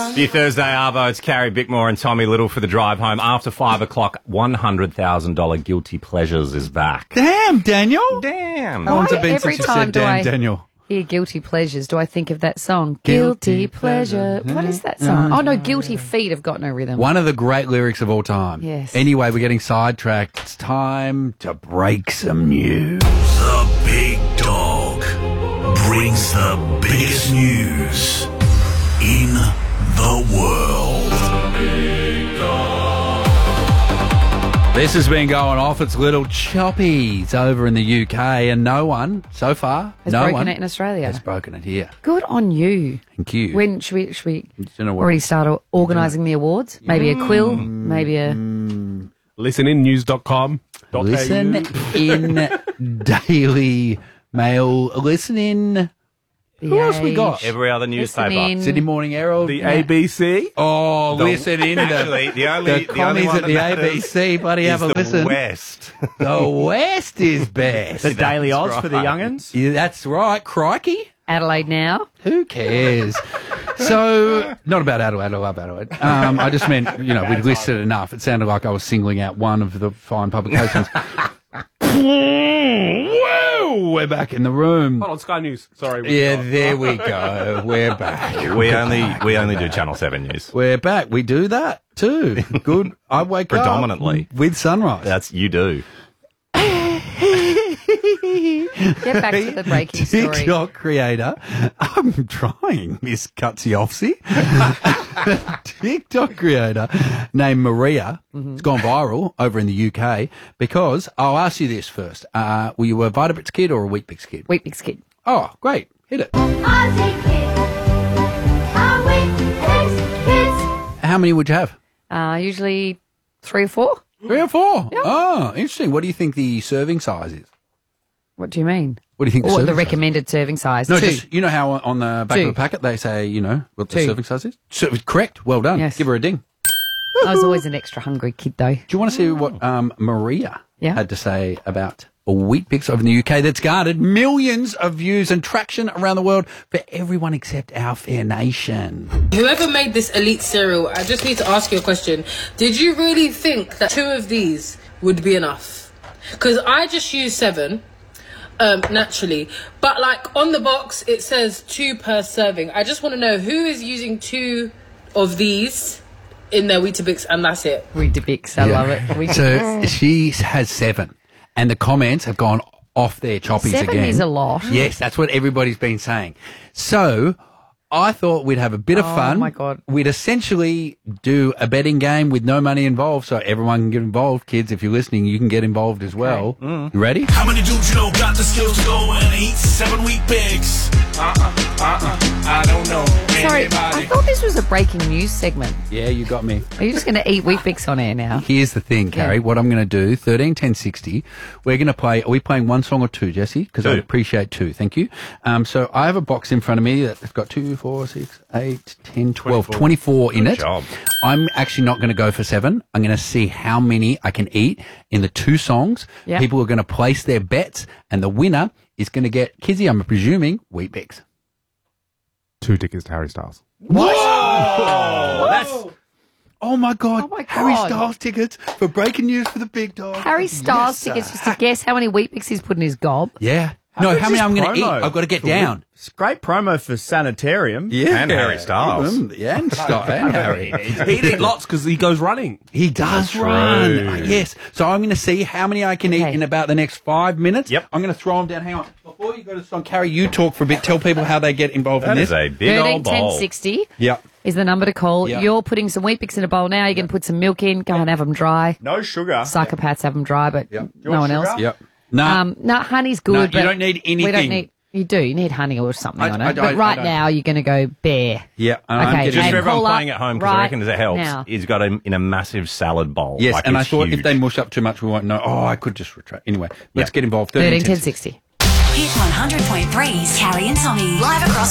The Thursday Arvo, it's Carrie Bickmore and Tommy Little for the drive home. After 5 o'clock, $100,000 Guilty Pleasures is back. Damn, Daniel. Damn. How long's it been Every since you time said do damn, I Daniel? hear Guilty Pleasures, do I think of that song? Guilty Pleasure. What is that song? Oh, no, Guilty Feet have got no rhythm. One of the great lyrics of all time. Yes. Anyway, we're getting sidetracked. It's time to break some news. The Big Dog brings the biggest news in the world. This has been going off. It's little choppies over in the UK, and no one, so far, Has no broken one it in Australia. has broken it here. Good on you. Thank you. When should we don't know what- already start organising the awards? Maybe a quill, maybe a... Listeninnews.com.au. Listen in Daily Mail. Listen in. Who else we got? Every other newspaper. in. Sydney Morning Herald. The ABC. Oh, listen in. Actually, the only commies one at the that matters ABC. Bloody is have a the listen. West. The West is best. The Daily Odds for the right. young'uns. Yeah, that's right. Crikey. Adelaide Now. Who cares? So, not about Adelaide. I love Adelaide. I just meant, we'd listed enough. It sounded like I was singling out one of the fine publications. Whoa! We're back in the room. Hold on, Sky News. Sorry. Yeah, there we go. We're back. We only do Channel 7 news. We're back. We do that too. Good. I wake Predominantly. up with sunrise. That's you do. Get back to the breaking story. TikTok creator. I'm trying, Miss Cutsy Offsy. TikTok creator named Maria. It's gone viral over in the UK because I'll ask you this first. Were you a Vitabix kid or a Weet-Bix kid? Weet-Bix kid. Oh, great. Hit it. Aussie kid, a Weet-Bix kids. How many would you have? Usually 3 or 4. 3 or 4? Oh, interesting. What do you think the serving size is? What do you mean? What do you think the Or serving the size is? recommended serving size? No, 2. just, you know how on the back 2. of the packet they say, what the 2. serving size is? So, correct. Well done. Yes. Give her a ding. I was always an extra hungry kid, though. Do you want to see what Maria Yeah. had to say about a Weet-Bix over in the UK that's garnered millions of views and traction around the world for everyone except our fair nation? Whoever made this elite cereal, I just need to ask you a question. Did you really think that 2 of these would be enough? Because I just use 7, naturally. But, on the box, it says 2 per serving. I just want to know who is using 2 of these in their Weetabix, and that's it. Weetabix, I love it. So she has 7, and the comments have gone off their choppies 7 again. is a lot. Yes, that's what everybody's been saying. So I thought we'd have a bit of fun. Oh, my God. We'd essentially do a betting game with no money involved, so everyone can get involved. Kids, if you're listening, you can get involved as well. You ready? How many dudes you know got the skills to go and eat 7 Weet-Bix? I don't know. Sorry, Anybody? I thought this was a breaking news segment. Yeah, you got me. Are you just going to eat Weet-Bix on air now? Here's the thing, Carrie. What I'm going to do, 13, 10, 60, we're going to play, are we playing one song or 2, Jesse? Because I'd 2. appreciate 2. Thank you. So I have a box in front of me that's got 2, 4, 6, 8, 10, 12, 24 in Good it. job. I'm actually not going to go for 7. I'm going to see how many I can eat in the 2 songs. Yeah. People are going to place their bets, and the winner is going to get, Kizzy, I'm presuming, Weet-Bix. 2 tickets to Harry Styles. What? That's... Oh my God. Oh my Harry God. Styles tickets for breaking news for the big dog. Harry Styles Yes, tickets just to guess how many Weet-Bix he's put in his gob. Yeah. No, how many I'm going to eat? promo I've got to get for down. It's great promo for Sanitarium. Yeah. And Harry Styles. Yeah, and Styles. And Harry. He'd eat lots because he goes running. He does run. Yes. So I'm going to see how many I can eat Okay. in about the next 5 minutes. Yep. I'm going to throw them down. Hang on. Before you go to the song, Carrie, you talk for a bit. Tell people how they get involved in That this. is a big 13, old 10, bowl. 60 Yep. is the number to call. Yeah. You're putting some Weet-Bix in a bowl now. You're going to put some milk in. Go and have them dry. No sugar. Psychopaths have them dry, but no one sugar? else. Yep. No. No, honey's good. No, you but don't need We don't anything. need. You do. You need honey or something on it. I But right don't. now, you're going to go bare. Yeah. and I'm Okay, getting- Just and for everyone call up playing at home, because I right reckon it helps, now. he's got him in a massive salad bowl. Yes, Like, and I it's thought huge. if they mush up too much, we won't know. Oh, I could just retract. Anyway, let's get involved. 13, 10, 10, 60. Hit 100.3's Carrie and Tommy. Live across